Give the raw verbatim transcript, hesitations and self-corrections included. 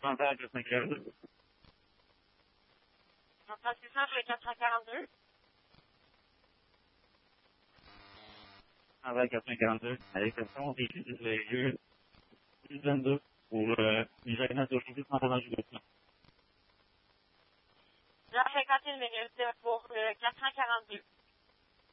Chantal quatre cent quarante-deux. Chantal six cents, quatre cent quarante-deux. Chantal quatre cent quarante-deux. À l'exception des lieux du vingt-deux pour euh, les agents d'aujourd'hui sans pendant du gouvernement. J'ai cinquante minutes pour euh, quatre cent quarante-deux.